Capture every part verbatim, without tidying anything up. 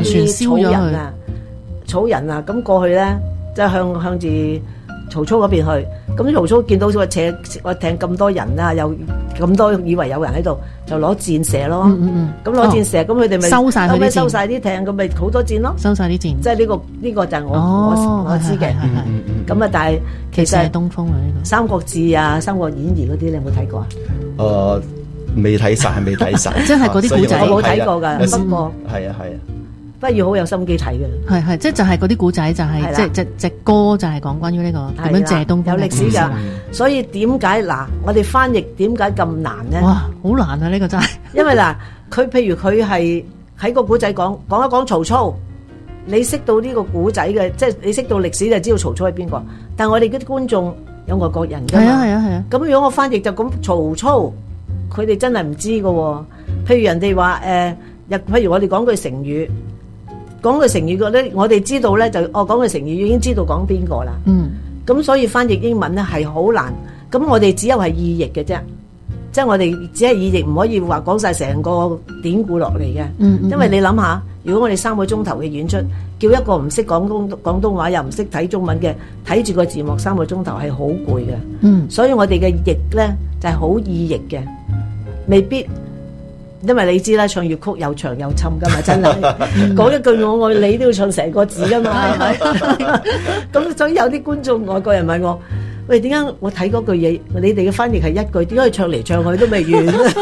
啲草人啊，草人啊，咁過去咧，即係向向住曹操嗰邊去。咁曹操見到個艇個艇咁多人啊，又咁多以為有人喺度，就攞箭射咯。 嗯嗯咁攞箭射，咁佢哋咪收晒佢啲箭， 收晒啲艇，咁咪好多箭咯。 收晒啲箭， 即係呢個呢個就係我哦我我知嘅。咁啊，但係其實係東風啊呢個 《三國志》啊，《三國演義》嗰啲，你有冇睇過啊？ 誒，未睇晒，未睇晒， 即係嗰啲古仔我冇睇過㗎。不過係啊係啊。 不如好有心機睇嘅， 係係，即係就係嗰啲古仔，就係即係隻隻歌就係講關於呢個點樣借東風， 有歷史㗎。所以點解嗱，我哋翻譯點解咁難咧？ 哇，好難啊！呢個真係， 因為嗱，佢譬如佢係喺個古仔講講一講曹操，你識到呢個古仔嘅，即係你識到歷史就知道曹操係邊個。但係我哋嗰啲觀眾有外國人㗎嘛， 係啊係啊係啊。 咁如果我翻譯就咁曹操，佢哋真係唔知㗎喎。譬如人哋話誒，日譬如我哋講句成語。講句成語嘅咧，我哋知道咧就哦講句成語已經知道講邊個啦。 嗯， 咁所以翻譯英文咧係好難。咁我哋只有係意譯嘅啫，即係我哋只係意譯，唔可以話講晒成個典故落嚟嘅。 嗯嗯。 因為你諗下，如果我哋三個鐘頭嘅演出，叫一個唔識廣東廣東話又唔識睇中文嘅睇住個字幕三個鐘頭係好攰嘅。 嗯。 所以我哋嘅譯咧就係好意譯嘅，未必。因為你知啦，唱粵曲又長又沉噶嘛，真係講一句我愛你都要唱成個字噶嘛，係咪？咁所以有啲觀眾外國人問我：喂，點解我睇嗰句嘢，你哋嘅翻譯係一句，點解佢唱嚟唱去都未完咧？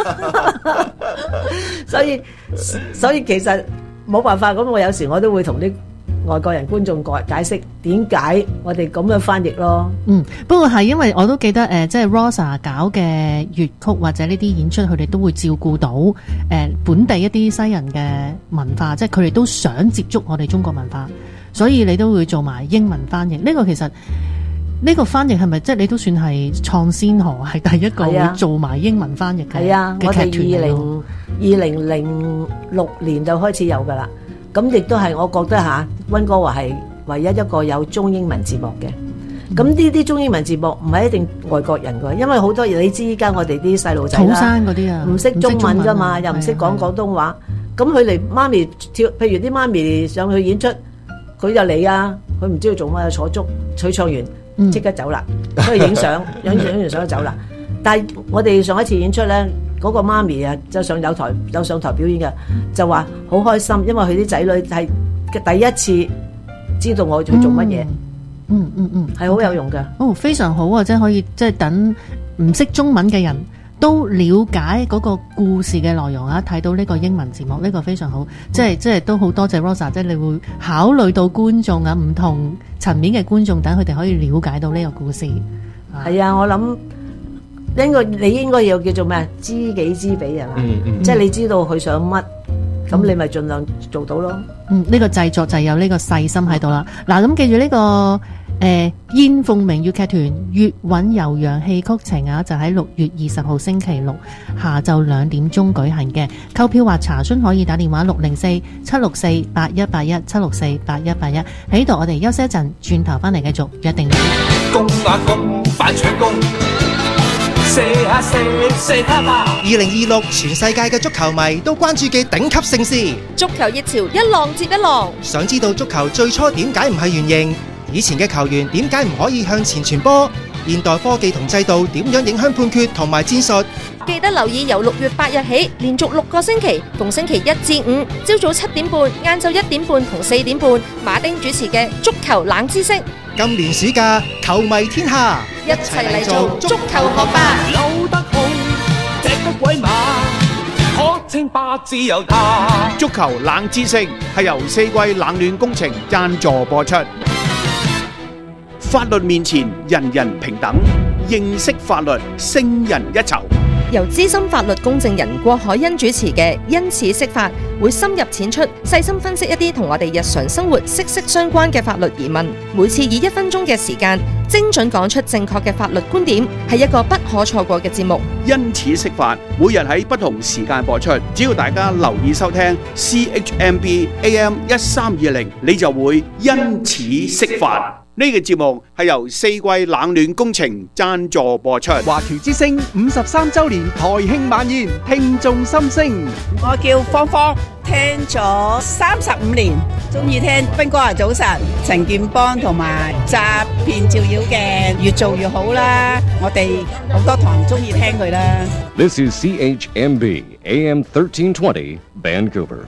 所以所以其實冇辦法，咁我有時我都會同啲外國人觀眾解釋點解我哋咁樣翻譯咯。 嗯，不過係因為我都記得誒、呃，即係 Rosa 搞嘅粵曲或者呢啲演出，佢哋都會照顧到誒、呃、本地一啲西人嘅文化，即係佢哋都想接觸我哋中國文化，所以你都會做埋英文翻譯。呢、這個其實呢、這個翻譯係咪即係你都算係創先河，係第一個會做埋英文翻譯嘅？ 係啊，我哋二零二零零六年就開始有噶啦。咁亦都係，我覺得嚇溫哥華係唯一一個有中英文節目嘅。咁呢啲中英文節目唔係一定外國人㗎，因為好多嘢你知，依家我哋啲細路仔啦， 土生嗰啲啊， 唔識中文㗎嘛，又唔識講廣東話。咁佢嚟媽咪跳，譬如啲媽咪上去演出，佢就嚟啊，佢唔知道做乜，坐足，佢唱完即刻走啦，去影相，影影完相就走啦。但係我哋上一次演出咧。嗰、那個媽咪啊，就上有台有上台表演嘅，就話好開心，因為佢啲仔女係第一次知道我去做乜嘢， 嗯嗯嗯，係、 嗯、好有用嘅。 哦，非常好啊！即係可以，即係等唔識中文嘅人都了解嗰個故事嘅內容啊！睇到呢個英文字幕，呢、這個非常好。嗯、即係即係都好多謝 Rosa， 即係你會考慮到觀眾啊，唔同層面嘅觀眾，等佢哋可以了解到呢個故事。 係啊，我諗。應該你應該要叫做咩？知己知彼係嘛？嗯嗯、即係你知道佢想乜，咁、嗯、你咪盡量做到咯。 嗯，呢、這個製作就有呢個細心喺度啦。嗱，咁記住呢、這個誒、呃、燕鳳鳴粵劇團粵韻悠揚戲曲情啊，就喺六月二十號星期六下晝兩點鐘舉行嘅。購票或查詢可以打電話六零四七六四八一八一七六四八一八一。喺呢度我哋休息一陣，轉頭翻嚟繼續約定你。 公啊公，快搶攻！ 二零二六全世界嘅足球迷都關注嘅頂級盛事， 足球熱潮一浪接一浪。 想知道足球最初點解唔係圓形？以前嘅球員點解唔可以向前傳波？現代科技同制度點樣影響判決同埋戰術？ 記得留意由六月八日起，連續六個星期，逢星期一至五，朝早七點半、晏晝一點半同四點半，馬丁主持嘅足球冷知識。 今年暑假，球迷天下， 一齊嚟做足球學霸。 扭得好，隻得鬼馬，可稱霸自由他。 足球冷知識係由四季冷暖工程贊助播出。法律面前人人平等，認識法律勝人一籌。 由資深法律公證人郭海欣主持嘅因此釋法，會深入淺出，細心分析一啲同我哋日常生活息息相關嘅法律疑問。每次以一分鐘嘅時間，精準講出正確嘅法律觀點，係一個不可錯過嘅節目。 因此釋法，每日喺不同時間播出，只要大家留意收聽 C H M B A M 一三二零，你就會因此釋法。 呢個節目係由四季冷暖工程贊助播出。 華僑之聲五十三週年台慶晚宴，聽眾心聲。 我叫芳芳，聽咗三十五年，中意聽斌哥話早晨、陳建邦同埋詐騙照妖嘅，越做越好啦。我哋好多堂中意聽佢啦。 This is C H M B A M thirteen twenty Vancouver。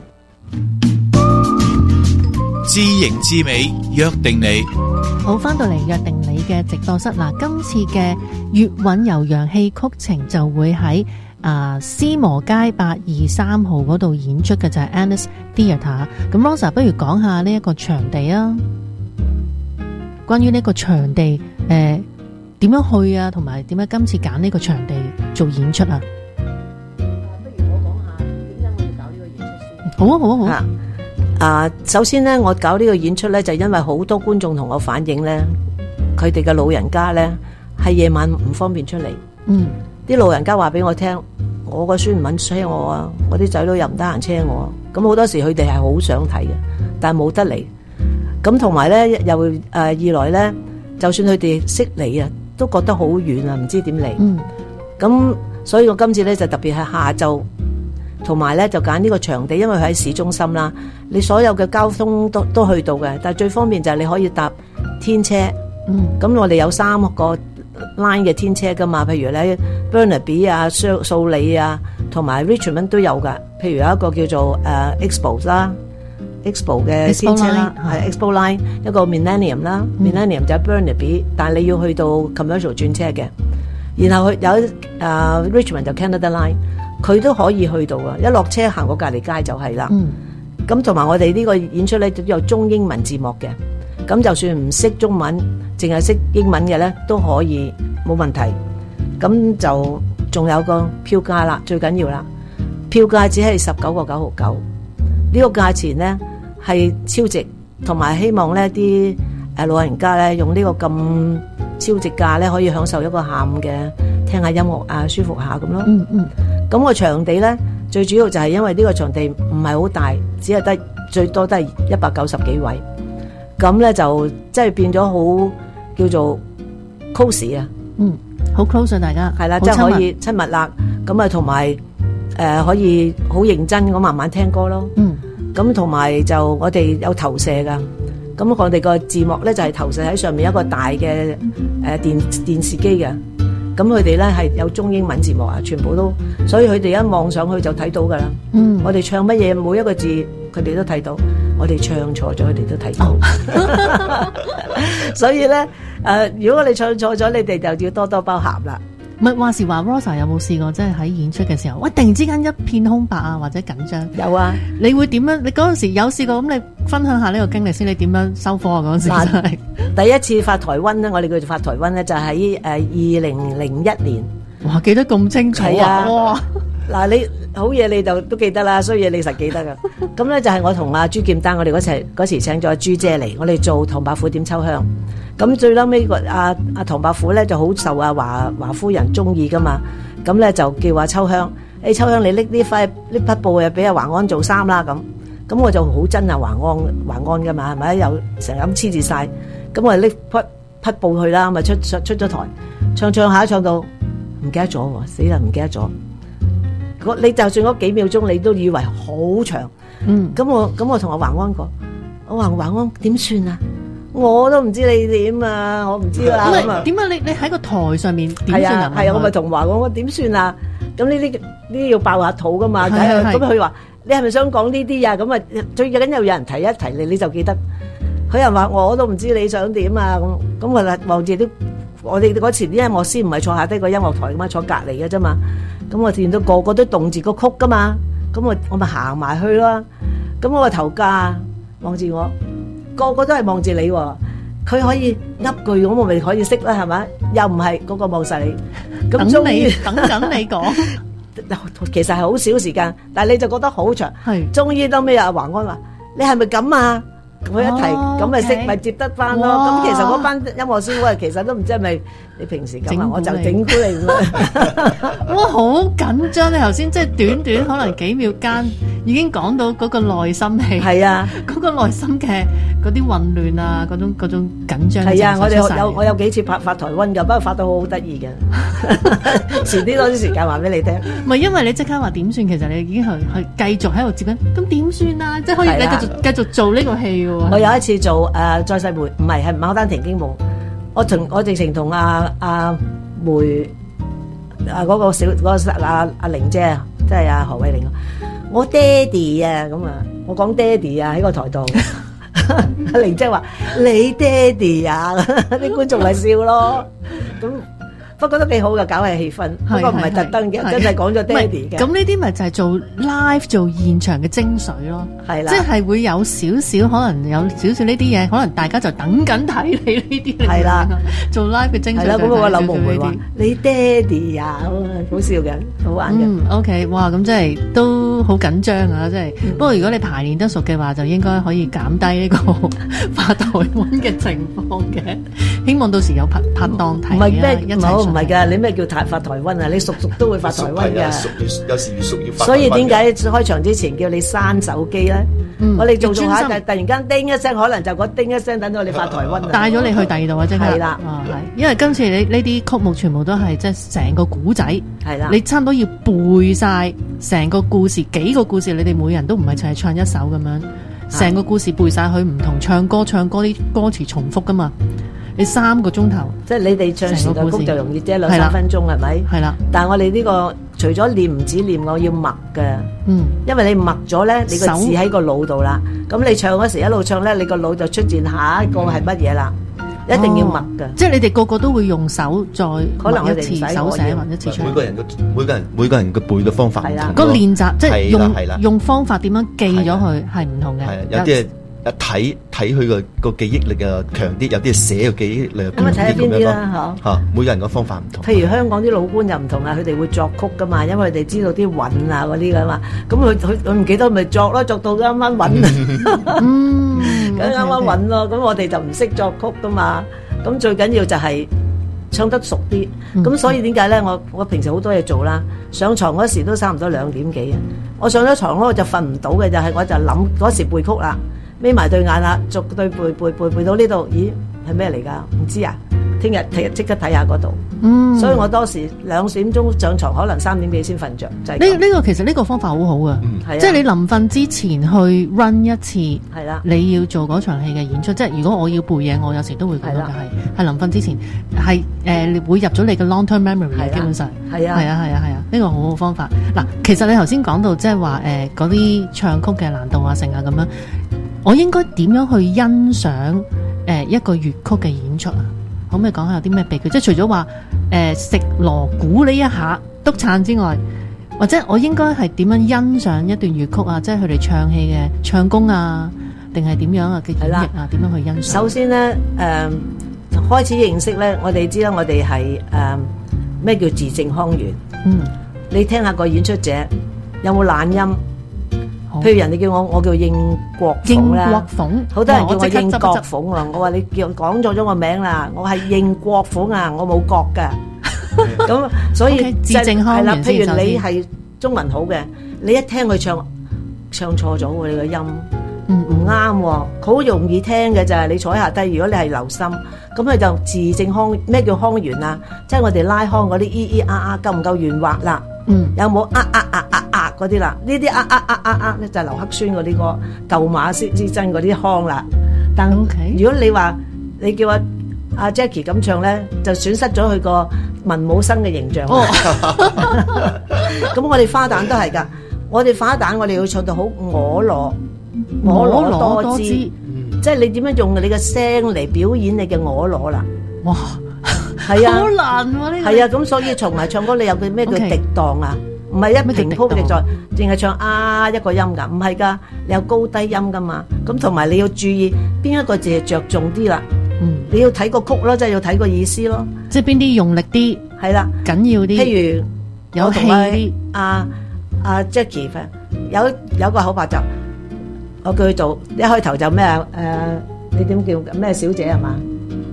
知形知美，約定你。 好，翻到嚟約定你嘅直播室嗱，今次嘅粵韻悠揚戲曲情就會喺啊斯磨街八二三號嗰度演出嘅，就係 Annis Theatre。咁 Rosa 不如講下呢一個場地啊，關於呢個場地誒點樣去啊，同埋點解今次揀呢個場地做演出啊？ 不如我講下點解我要搞呢個演出先。 好啊，好啊，好啊。 啊，首先咧，我搞呢個演出咧，就因為好多觀眾同我反映咧，佢哋嘅老人家咧係夜晚唔方便出嚟。 嗯， 啲老人家話俾我聽，我個孫唔肯車我啊，我啲仔女又唔得閒車我。咁好多時佢哋係好想睇嘅，但係冇得嚟。咁同埋咧，又誒、呃、二來咧，就算佢哋識嚟啊，都覺得好遠啊，唔知點嚟。 嗯， 咁所以我今次咧就特別係下晝。同埋咧就揀呢個場地，因為佢喺市中心啦，你所有嘅交通都都去到嘅，但係最方便就係你可以搭天車。 嗯，咁我哋有三個 line 嘅天車噶嘛，譬如咧 Burnaby 啊、素里啊，同埋 Richmond 都有噶。譬如有一個叫做誒、uh, Expo 啦 ，Expo 嘅天車啦，係 Expo Line， 一個 Millennium 啦、嗯、，Millennium 就係 Burnaby， 但係你要去到 Commercial 轉車嘅，然後佢有誒、uh, Richmond 就 Canada Line。佢都可以去到啊！一落車行過隔離街就係啦。咁同埋我哋呢個演出咧都有中英文字幕嘅，咁就算唔識中文，淨係識英文嘅咧都可以冇問題。咁就仲有個票價啦，最緊要啦，票價只係十九個九毫九，呢個價錢咧係超值，同埋希望咧啲誒老人家咧用呢個咁超值價咧可以享受一個下午嘅聽下音樂啊，舒服下咁咯。 嗯嗯。 咁個場地咧，最主要就係因為呢個場地唔係好大，只係得最多都係一百九十幾位，咁咧就即係變咗好叫做 close 啊， 嗯，好 close 啊，大家係啦，即係可以親密啦，咁啊同埋誒可以好認真咁慢慢聽歌咯， 嗯，咁同埋就我哋有投射噶，咁我哋個字幕咧就係投射喺上面一個大嘅誒、呃、電電視機嘅。咁佢哋咧係有中英文字幕啊，全部都，所以佢哋一望上去就睇到噶啦。嗯，我哋唱乜嘢，每一個字佢哋都睇到，我哋唱錯咗，佢哋都睇到。哦、所以咧，誒、呃，如果我哋唱錯咗，你哋就要多多包涵啦。 唔係話時話 Rosa 有冇試過，即係喺演出嘅時候，喂，突然之間一片空白啊，或者緊張？ 有啊， 你會點樣？你嗰陣時有試過，咁你分享下呢個經歷先，你點樣收科啊？嗰陣時真係第一次發台灣咧，我哋叫做發台灣咧，就喺誒二零零一年。 哇，記得咁清楚啊！哇， 嗱，你好嘢你就都記得啦，衰嘢你實記得噶。咁咧就係我同阿朱劍丹，我哋嗰時嗰時請咗阿朱姐嚟，我哋做唐伯虎點秋香。咁最嬲尾個阿阿唐伯虎咧就好受阿華華夫人中意噶嘛，咁咧就叫阿秋香，誒秋香你拎呢塊呢匹布啊俾阿華安做衫啦咁，咁我就好憎阿華安華安噶嘛，係咪又成日咁黐住晒，咁我拎匹匹布去啦，咪出出出咗台，唱唱下唱到唔記得咗喎，死啦唔記得咗，你就算嗰幾秒鐘你都以為好長，嗯，咁我咁我同阿華安講，我話華安點算啊？我都唔知你點啊，我唔知啦。咁啊， 點解你你喺個台上面點算啊？ 係啊，我咪同華講我點算啊？咁呢啲呢啲要爆下肚噶嘛？咁佢話你係咪想講呢啲啊？咁啊最緊要有人提一提你，你就記得。佢又話我都唔知你想點啊？咁咁我望住啲我哋嗰時啲音樂師唔係坐下低個音樂台噶嘛，坐隔離嘅啫嘛。咁我見到個個都動住個曲噶嘛，咁我我咪行埋去咯。咁我個頭家望住我。個個都係望住你，佢可以噏句咁，我咪可以識啦，係咪？又唔係嗰個望實你，咁等你等緊你講。 其實係好少時間，但係你就覺得好長。係，終於到尾阿華安話：你係咪咁啊？佢一提咁咪識咪接得翻咯。咁其實嗰班音樂師傅其實都唔知係咪你平時咁啊，我就整蠱你咁樣。 哇，好緊張！你頭先即係短短可能幾秒間已經講到嗰個內心戲。 係啊， 嗰個內心嘅嗰啲混亂啊，嗰種嗰種緊張。 係啊，我哋有我有幾次拍發台灣㗎，不過發到好好得意嘅。遲啲多啲時間話俾你聽。 唔係因為你即刻話點算，其實你已經係係繼續喺度接緊，咁點算啊？即係可以繼續繼續做呢個戲嘅喎。 我有一次做誒再世梅，唔係係牡丹亭驚夢，我同我直情同阿阿梅啊嗰個小嗰個阿阿玲姐啊，即係阿何慧玲，我爹哋啊咁啊，我講爹哋啊喺個台度。阿玲姐話你爹哋啊，啲觀眾咪笑咯。咁不過都幾好嘅，搞下氣氛。不過唔係特登嘅，真係講咗爹哋嘅。 咁呢啲咪就係做 live 做現場嘅精髓咯。係啦，即係會有少少可能有少少呢啲嘢，可能大家就等緊睇你呢啲。係啦，做 live 嘅精髓。係啦，咁我柳夢梅話你爹哋啊，好笑嘅，好玩嘅。嗯 ，OK， 哇，咁真係都好緊張啊，真係。不過如果你排練得熟嘅話，就應該可以減低呢個發台灣嘅情況嘅。希望到時有拍拍檔睇啊，一齊。唔係㗎，你咩叫發發台灣啊？你熟熟都會發台灣㗎。 熟越有時越熟越發。 所以點解開場之前叫你閂手機咧？嗯、我哋做做下就突然間叮一聲，可能就嗰叮一聲等到你發台灣啊！ 帶咗你去第二度啊！即係係啦，啊係，因為今次你呢啲曲目全部都係即係成個古仔，係啦，你差唔多要背晒成個故事，幾個故事，你哋每人都唔係淨係唱一首咁樣，成個故事背晒佢唔同，唱歌唱歌啲歌詞重複噶嘛。你三個鐘頭， 即係你哋唱時代曲就容易啫，兩三分鐘係咪？係啦。但係我哋呢個除咗練唔止練，我要默嘅。嗯。因為你默咗咧，你個字喺個腦度啦。咁你唱嗰時一路唱咧，你個腦就出現下一個係乜嘢啦。一定要默嘅。即係你哋個個都會用手再可能一次手寫或一次唱。 每個人嘅每個人每個人嘅背嘅方法唔同。 個練習即係用用方法點樣記咗佢係唔同嘅。 係有啲係。一睇睇佢個個記憶力啊強啲，有啲係寫個記憶力強啲咁樣咯。咁啊睇下邊啲啦嚇。嚇，每個人個方法唔同。 譬如香港啲老官又唔同啊，佢哋會作曲噶嘛，因為佢哋知道啲韻啊嗰啲噶嘛。咁佢佢佢唔記得咪作咯，作到啱啱韻。嗯，咁啱啱韻咯。咁我哋就唔識作曲噶嘛。咁最緊要就係唱得熟啲。咁所以點解咧？我我平時好多嘢做啦，上床嗰時都差唔多兩點幾啊。我上咗床嗰個就瞓唔到嘅，就係我就諗嗰時背曲啦。眯埋對眼啦，逐對背背背背到呢度，咦係咩嚟㗎？唔知啊，聽日聽日即刻睇下嗰度。嗯，所以我當時兩點鐘上床，可能三點幾先瞓着。就係呢呢個其實呢個方法好好啊，嗯、即係你臨瞓之前去 run 一次，係啦，你要做嗰場戲嘅演出。即係如果我要背嘢，我有時都會覺得係係臨瞓之前係誒、呃、會入咗你嘅 long term memory 嘅，基本上係啊係啊係啊係啊，呢個好好方法。嗱，其實你頭先講到即係話誒嗰啲唱曲嘅難度啊，成啊咁樣。我應該點樣去欣賞誒、呃、一個粵曲嘅演出啊？可唔可以講下有啲咩秘訣？即係除咗話誒食鑼鼓呢一下督撐之外，或者我應該係點樣欣賞一段粵曲啊？即係佢哋唱戲嘅唱功啊，定係點樣啊嘅演繹啊？點樣去欣賞？ 首先咧，誒、呃、開始認識咧，我哋知啦，我哋係誒咩叫字正腔圓。嗯，你聽下個演出者有冇懶音？譬如人哋叫我，我叫應國鳳啦。應國鳳，好多人叫我應國鳳啊！我話你叫講錯咗我名啦，我係應國鳳啊，我冇國噶。咁所以字正腔圓先。譬如你係中文好嘅，你一聽佢唱唱錯咗喎，你個音唔啱喎，好容易聽嘅就係你坐喺下低。如果你係留心，咁佢就字正腔。咩叫腔圓啊？即係我哋拉腔嗰啲咿咿啊啊，夠唔夠圓滑啦？嗯，有冇啊啊啊啊啊嗰啲啦？呢啲啊啊啊啊啊咧就係劉克宣嗰啲歌，舊馬師之爭嗰啲腔啦。但如果你話你叫阿阿 Jackie 咁唱咧，就損失咗佢個文武生嘅形象。哦，咁我哋花旦都係㗎，我哋花旦我哋要唱到好婀娜婀娜多姿，即係你點樣用你嘅聲嚟表演你嘅婀娜啦？哇！係啊，好難喎呢個。係啊，咁所以從來唱歌你有句咩叫滴檔啊？唔係一平鋪直在，淨係唱啊一個音㗎，唔係㗎，你有高低音㗎嘛。咁同埋你要注意邊一個字係着重啲啦。嗯，你要睇個曲咯，即係要睇個意思咯。 即係邊啲用力啲， 係啦， 緊要啲。 譬如有氣啲。 阿阿 Jackie 有有個口白就，我叫佢做一開頭就咩啊？誒，你點叫咩小姐係嘛？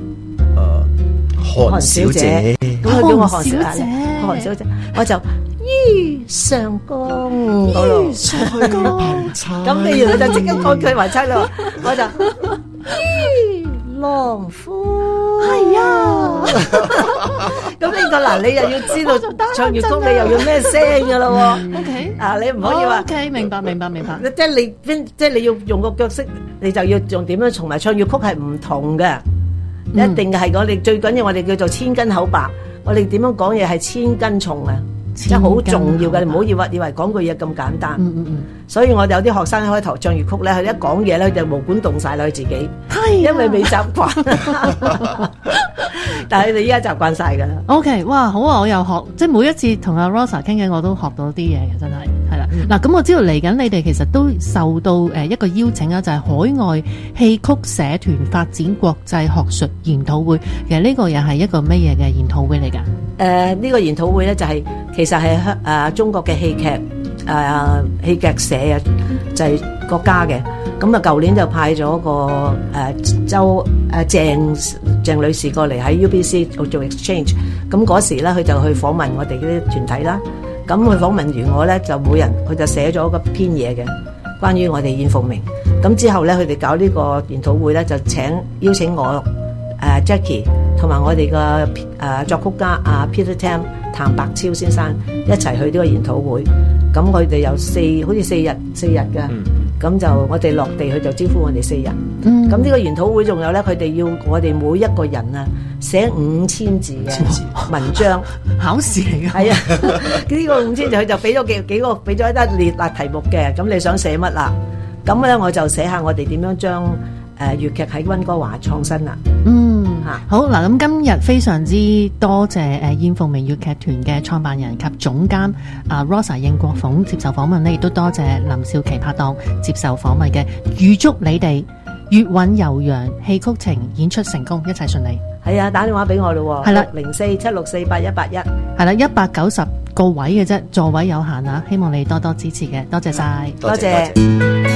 韓小姐， 咁佢叫我韓小姐，韓小姐，我就於上江嗰度，於上江，咁譬如佢就即刻講句話出咯，我就浪夫係啊， 咁呢個嗱，你又要知道唱粵曲，你又要咩聲噶咯喎 ？OK， 啊，你唔可以話 OK，明白明白明白。 即係你即係你要用個腳色，你就要用點樣，同埋唱粵曲係唔同嘅，一定係我哋最緊要，我哋叫做千斤口白，我哋點樣講嘢係千斤重啊！即係好重要嘅，你唔好以為以為講句嘢咁簡單。嗯嗯嗯。所以我哋有啲學生開頭唱粵曲咧，佢一講嘢咧，佢就毛管動晒啦，佢自己。係。因為未習慣。但係你依家習慣晒㗎啦。 OK， 哇，好啊！我又學，即係每一次同阿 Rosa 傾偈，我都學到啲嘢嘅，真係係啦。嗱、嗯，咁我知道嚟緊你哋其實都受到誒一個邀請啊，就係、是、海外戲曲社團發展國際學術研討會。其實呢個又係一個乜嘢嘅研討會嚟㗎？誒、 呃，呢、這個研討會咧就係、是、其實係香誒中國嘅戲劇誒戲劇社啊，就係、是、國家嘅。咁啊，舊年就派咗個誒、呃、周誒鄭鄭女士過嚟喺 U B C 做做 exchange。咁嗰時咧，佢就去訪問我哋嗰啲團體啦。咁佢訪問完我咧，就每人佢就寫咗個篇嘢嘅，關於我哋燕鳳鳴。咁之後咧，佢哋搞呢個研討會咧，就請邀請我誒、呃、Jackie 同埋我哋個誒作曲家阿 Peter Tam 譚伯超先生一齊去呢個研討會。咁佢哋有四好似四日四日嘅。咁、嗯、就我哋落地，佢就招呼我哋四人。咁呢、嗯、個研討會仲有咧，佢哋要我哋每一個人啊寫五千字嘅文章， 考試嚟嘅。係啊，呢個五千字佢就俾咗幾幾個，俾咗一啲列題目嘅。咁你想寫乜啦？咁咧我就寫下我哋點樣將誒粵劇喺溫哥華創新啦。嗯，嚇好嗱。咁今日非常之多謝誒燕鳳鳴粵劇團嘅創辦人及總監啊 Rosa 應國鳳接受訪問呢，亦都多謝林少琪拍檔接受訪問嘅。預祝你哋粵韻悠揚，戲曲情演出成功，一切順利。 係啊，打電話俾我咯。係啦，零四七六四八一八一。係啦，一百九十個位嘅啫，座位有限啊，希望你多多支持嘅，多謝晒， 多謝。多謝。